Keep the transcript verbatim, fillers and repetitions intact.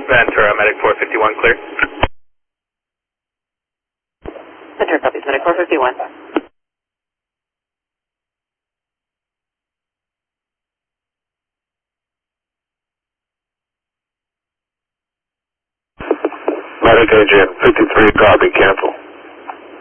Ventura, Medic four fifty-one, clear. Ventura copies, Medic four fifty-one. Medic agent fifty-three, copy, cancel.